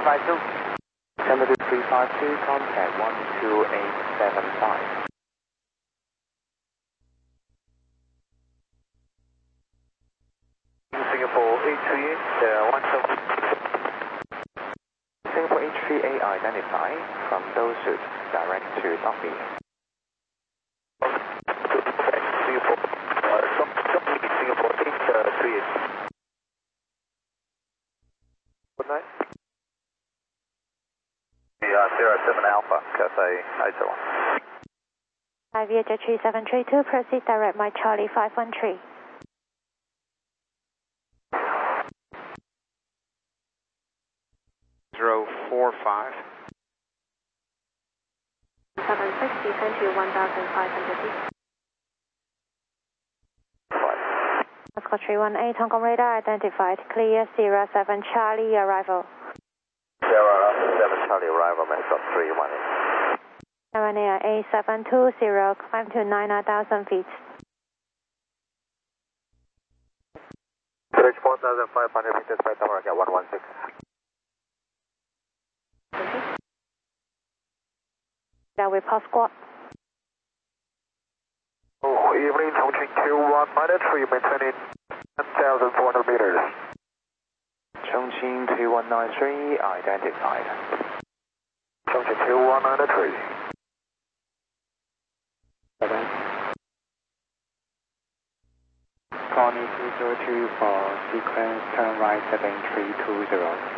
52. December 352, contact 12875. Singapore 838, 17. Singapore H38 identified from those routes direct to Duffy. Singapore 838. Good night. Yeah, 07 Alpha, Cathay ISO. Vietjet 3732, proceed direct my Charlie 513. Zero 45. 760, send to 1,500 feet. Oscar 318, Hong Kong radar identified, clear, Sierra 7 Charlie arrival. Sierra 7 Charlie arrival, Masters 318. Air A720, climb to 9,000 feet. Bridge 4,500 meters by tower, get 116. That we pass squad. Oh, evening, Chongqing 2193, maintaining 10,400 meters. Chongqing 2193 identified. Chongqing 2193. Connie 202 for sequence, turn right 7320.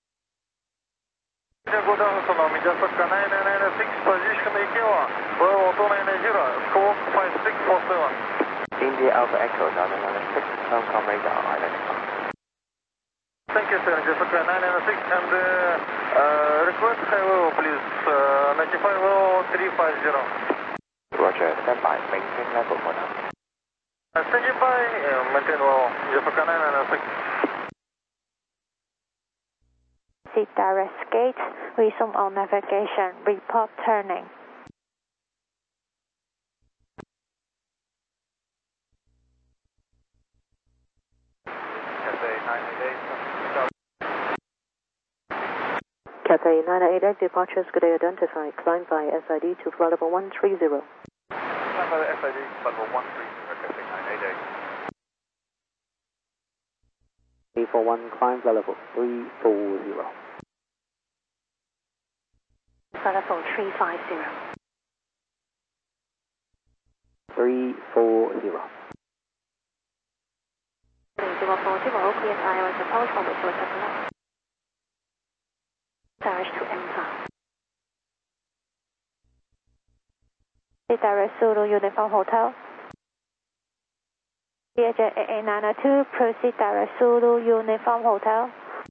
Go down to Mijasaka 996, position Ikewa, Bravo 290, score 5647. India Alpha Echo 996, Hong Kong radar identified. Thank you, sir. Mijasaka 996, and request high level, please, 95 level 350. Roger, stand by, maintain level for now. Stand by, maintain level, Mijasaka 996. Seat direct gate, resume on navigation, report turning. Cathay 988, departures could identify, climb by SID to flight level 130. Climb by SID, flight level 130, Cathay 988. 341, climb flight level 340. Flight level 350. 340. Direct to Empire. Direct Zulu Uniform Hotel. Vietjet AA902, proceed direct Zulu Uniform Hotel.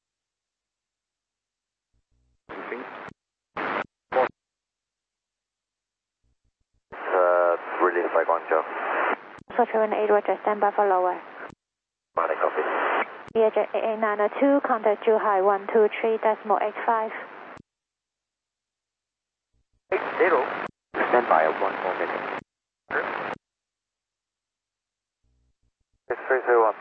Release by Guangzhou. So 318, Roger, stand by for lower. Morning, copy. Vietjet AA902, contact Zhuhai 123.85. 80. Stand by 1 more minute. 6331.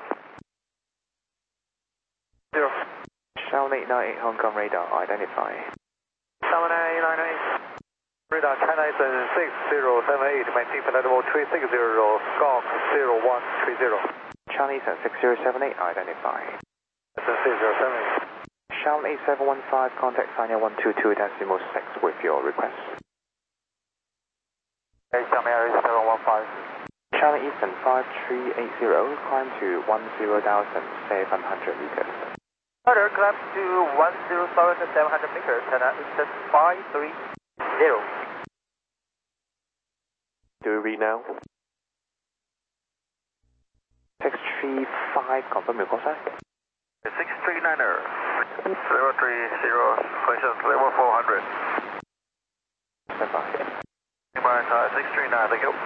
0. Shell 898 Hong Kong radar identified. 7898. Radar China is 6078, maintain flight level 360, Skunk 0130. Chinese at 6078 identified. That's 6078. Shell 8715, contact Sanya 122.6 with your request. Xiamen Air 715. China Eastern 5380, climb to 10,700 meters. Order, climb to 10,700 meters, China Eastern 530. Do we read now? 635, confirm your call sign. 639er. 030, questions level 400. Stand by. 639, thank you.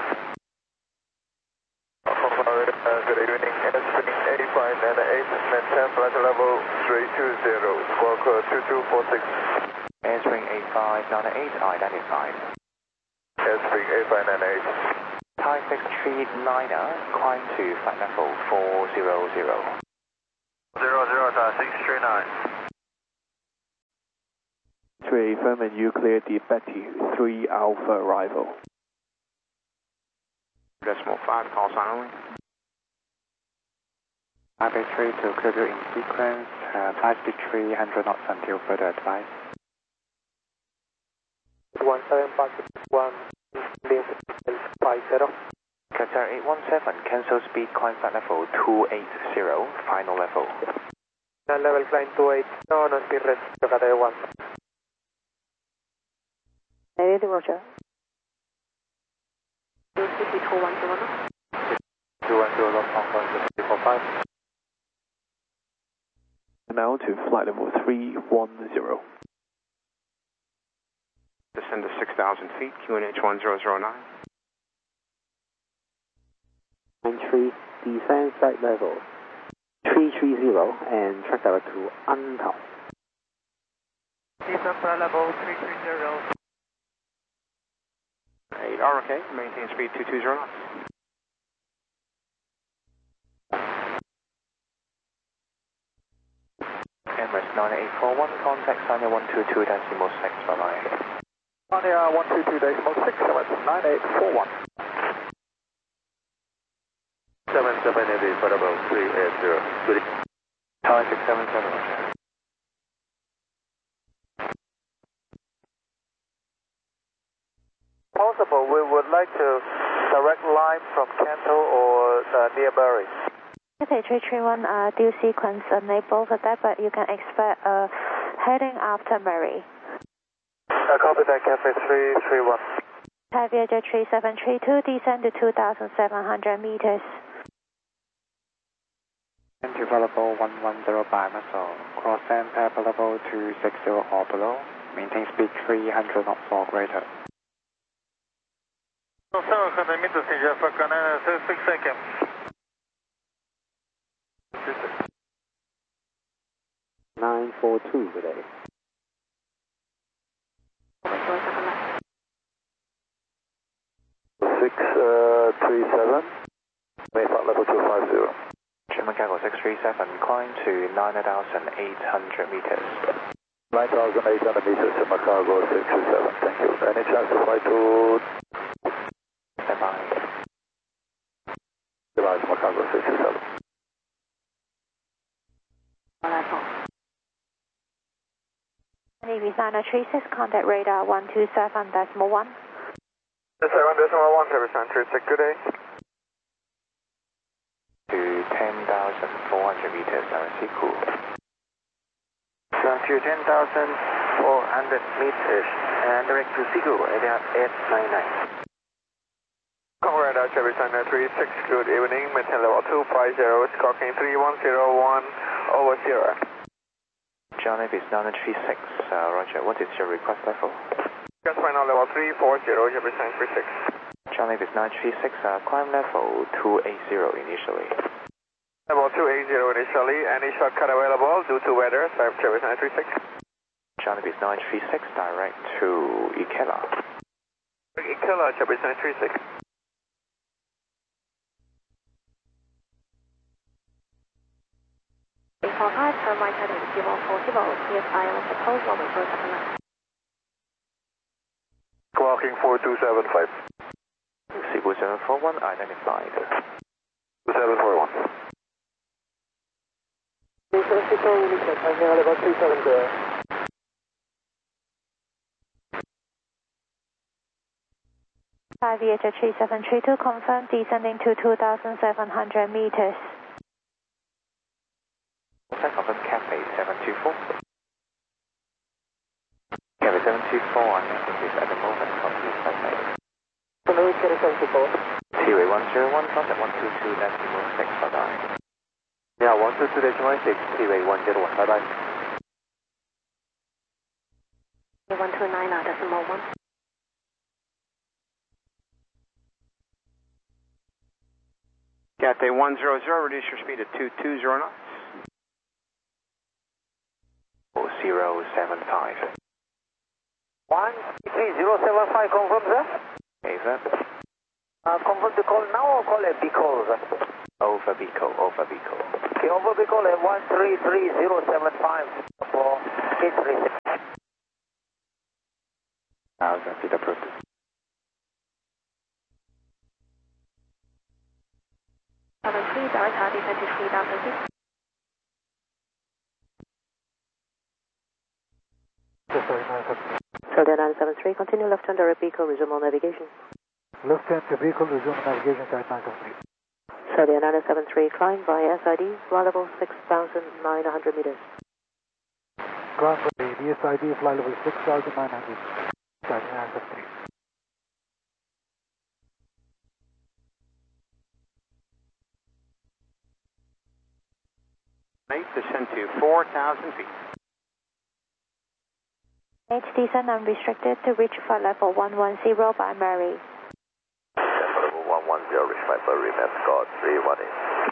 Good evening, Airspeed 8598, maintain flight level 320, squawk 2246. Airspring 8598 identified. Airspeed 8598. Thai 639er, climb to flight level 400. 00, 639. 3 firm and you clear the Betty 3 Alpha arrival. Decimal 5, call sign only. Taipei 3 to clear you in sequence, flight speed 300 knots until further advice. 1750. Qatar 817, cancel speed, climb flight level 280, final level. Level climb 28, no speed rest, Qatar 1. Navy, Roger. CP 210. 210.45. Now to flight level 310. Descend to 6,000 feet, QNH 1009. 93, descend flight level 330 and track direct to Antao. Descend flight level 330. 8R, okay, maintain speed 220 knots. Emirates 9841, contact Sanya 122.6, bye bye. Sanya 122.6, Emirates 9841. 778 for about 380. Good. Tower 677, Roger. Possible, we would like to direct line from Kanto or near Bury. Cathay 331, due sequence enabled for that, but you can expect heading after Murray. Copy that, Cafe 331. Thai Vietjet 3732, descend to 2,700 meters. Developable 110 by Muscle. Cross and pair level 260 or below. Maintain speed 300 knots or greater. 700 meters in Jaffa, 6 seconds. 942 today. 637. Mayflight level 250. German Cargo 637, climb to 9,800 meters. 9,800 meters, German Cargo 637. Thank you. Any chance to fly to... Stand by. Goodbye, German Cargo 637. Navy 936, contact radar 127.1. 7.1, Service 936, good day. To 10,400 meters, Siku. Down to 10,400 meters and direct to Siku, area 899. Conrad Service 936, good evening, maintain level 250, squawking 3101 over 0. John Navy 936, Roger, what is your request level? Just right now level 340, Service 936. John Navy 936, climb level 280 initially. Level 280 initially, any shortcut available due to weather, Service 936. John Navy 936, direct to Ikela. Ikela, Service 936. Turn right heading 040 volts, CSI on suppose moment for a second left. Squawking 4275. Siku 741, identified. 2741. 370, level 370. Thai Vietjet 3732, confirm descending to 2,700 meters. Confirm Cafe 724. Cafe 724, I'm making this at the moment, complete flight. Hello, 724. Seaway 101, contact 122.6, bye bye. Yeah, 122.6, Seaway 101, bye bye. 129.1. Cathay 100, reduce your speed to 220 knots. 075. 13075, confirm, sir? Okay, sir. Confirm the call now or call a Bicol, sir? Over Bicol, over Bicol. Okay, over Bicol at 133075 for 836. 1000 feet approved. Delta, descend to 3000 feet. Australia 973, continue left-hand direct vehicle, resume all navigation. Left-hand vehicle, resume navigation, Sky 973. Australia 973, climb by SID, fly level 6,900 meters. Climb by the SID, fly level 6,900, Sky 973. Descend to 4,000 feet. Descend unrestricted to reach flight level 110 by Mary. Level 110, reach by Mary, map score 318.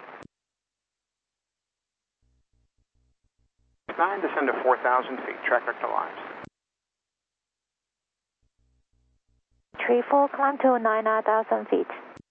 9, descend to 4,000 feet. Track rectal lines. 34, climb to 9,000 feet.